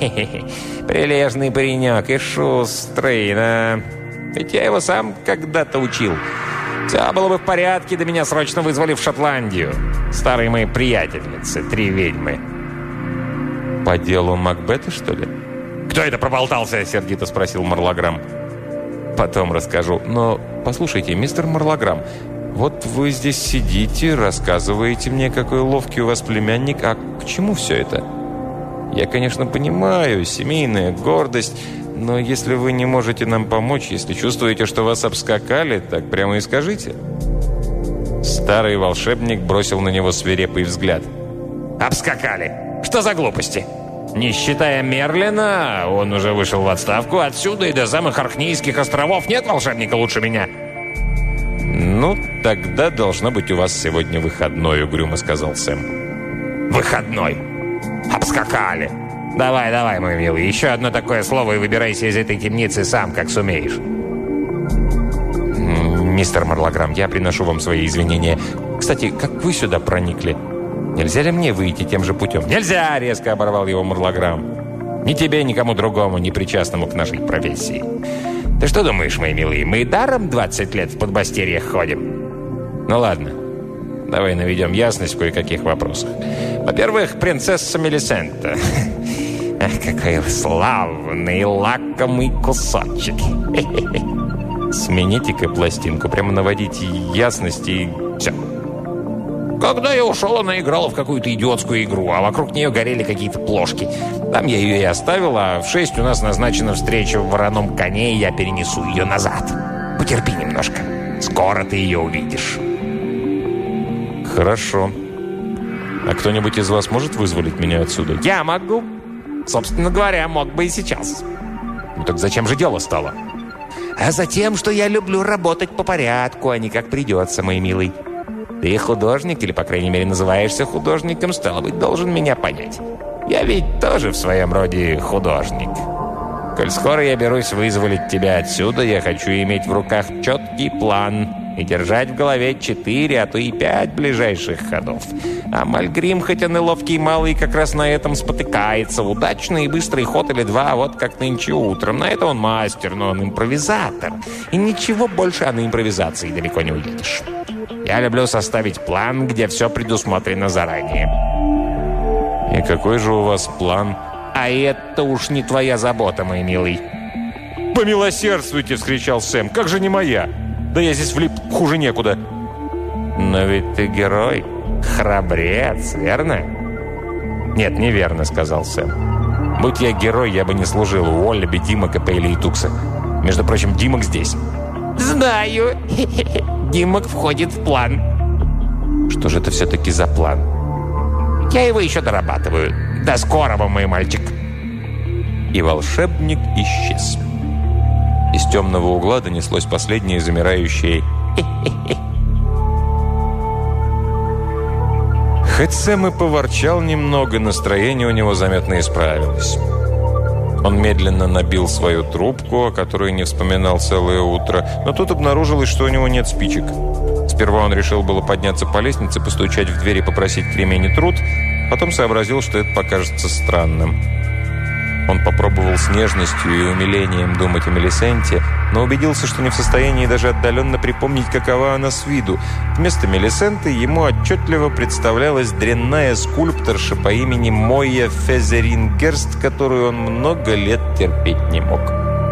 Прилежный паренек и шустрый, да. Ведь я его сам когда-то учил. Все было бы в порядке, да меня срочно вызвали в Шотландию. Старые мои приятельницы, 3 ведьмы. По делу Макбета, что ли? «Кто это проболтался?» — сердито спросил Марлограмм. Потом расскажу. Но послушайте, мистер Марлограмм, вот вы здесь сидите, рассказываете мне, какой ловкий у вас племянник, а к чему все это? Я, конечно, понимаю, семейная гордость, но если вы не можете нам помочь, если чувствуете, что вас обскакали, так прямо и скажите». Старый волшебник бросил на него свирепый взгляд. «Обскакали? Что за глупости? Не считая Мерлина, он уже вышел в отставку, отсюда и до самых Оркнейских островов нет волшебника лучше меня». «Ну, тогда должно быть у вас сегодня выходной», — угрюмо сказал Сэм. «Выходной? Обскакали! Давай, мой милый, еще одно такое слово и выбирайся из этой темницы сам, как сумеешь». «Мистер Марлограмм, я приношу вам свои извинения. Кстати, как вы сюда проникли? Нельзя ли мне выйти тем же путем?» «Нельзя!» — резко оборвал его Марлограмм. «Ни тебе, ни кому другому, не причастному к нашей профессии. Ты что думаешь, мои милые, мы даром 20 лет в подмастерьях ходим? Ну ладно, давай наведем ясность в кое-каких вопросах. Во-первых, принцесса Мелисента. Ах, какой славный лакомый кусочек. Смените-ка пластинку, прямо наводите ясность и все». Когда я ушел, она играла в какую-то идиотскую игру, а вокруг нее горели какие-то плошки. Там я ее и оставил, а в 6 у нас назначена встреча в вороном коне, и я перенесу ее назад. Потерпи немножко. Скоро ты ее увидишь. «Хорошо. А кто-нибудь из вас может вызволить меня отсюда?» «Я могу. Собственно говоря, мог бы и сейчас». «Ну так зачем же дело стало?» «А затем, что я люблю работать по порядку, а не как придется, мой милый. Ты художник, или, по крайней мере, называешься художником, стало быть, должен меня понять. Я ведь тоже в своем роде художник. Коль скоро я берусь вызволить тебя отсюда, я хочу иметь в руках четкий план и держать в голове 4, а то и 5 ближайших ходов. А Мальгрим, хоть он и ловкий малый, как раз на этом спотыкается. Удачный и быстрый ход или 2, вот как нынче утром. На это он мастер, но он импровизатор. И ничего больше, а на импровизации далеко не уедешь. Я люблю составить план, где все предусмотрено заранее». «И какой же у вас план?» «А это уж не твоя забота, мой милый». «Помилосердствуйте!» — вскричал Сэм. «Как же не моя? Да я здесь влип хуже некуда». «Но ведь ты герой, храбрец, верно?» «Нет, неверно», — сказал Сэм. «Будь я герой, я бы не служил у Уоллеби, Димока, Пейли и Тукса. Между прочим, Димок здесь». «Знаю. Димок входит в план». «Что же это все-таки за план?» «Я его еще дорабатываю. До скорого, мой мальчик». И волшебник исчез. Из темного угла донеслось последнее замирающее «хе-хе-хе». Хоть Сэм и поворчал немного, настроение у него заметно исправилось. Он медленно набил свою трубку, о которой не вспоминал целое утро, но тут обнаружилось, что у него нет спичек. Сперва он решил было подняться по лестнице, постучать в дверь и попросить кремень и труд, потом сообразил, что это покажется странным. Он попробовал с нежностью и умилением думать о Мелисенте, но убедился, что не в состоянии даже отдаленно припомнить, какова она с виду. Вместо Мелисенты ему отчетливо представлялась дрянная скульпторша по имени Мойя Фезерингерст, которую он много лет терпеть не мог.